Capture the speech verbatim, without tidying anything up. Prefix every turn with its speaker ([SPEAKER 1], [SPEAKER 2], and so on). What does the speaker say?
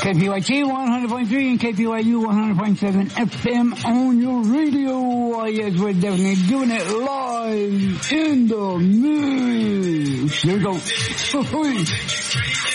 [SPEAKER 1] K P Y T one hundred point three and K P Y U one hundred point seven F M on your radio. Oh, yes, we're definitely doing it live in the mix. Here we go.